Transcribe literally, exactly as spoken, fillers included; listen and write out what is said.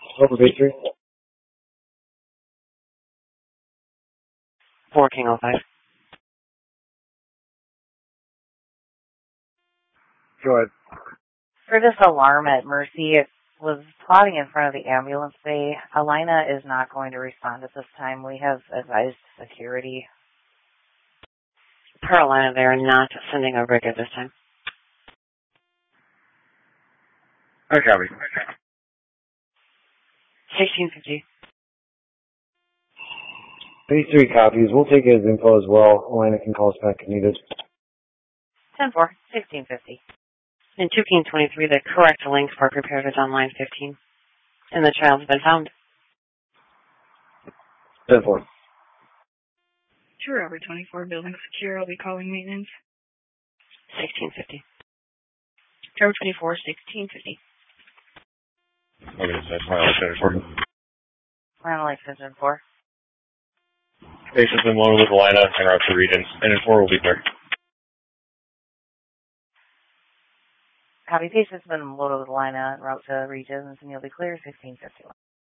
Over base three. four King oh five. Go ahead. For this alarm at Mercy, it was plotting in front of the ambulance bay. Alina is not going to respond at this time. We have advised security. Carolina, they're not sending a rig at this time. I copy. sixteen fifty. Base three copies. We'll take it as info as well. Alina can call us back if needed. ten four, sixteen fifty. In two King twenty-three, the correct link for prepared is on line fifteen. And the child's been found. ten four. Two Robert twenty-four, building secure. I'll be calling maintenance. sixteen fifty. Tower twenty-four, sixteen fifty. Okay, that's my last center. Round like ten four. Patient's been loaded with Alina and route to Regents. And in four will be clear. Copy. Patient's been loaded with Alina, route to Regents, and you'll be clear, sixteen fifty-one.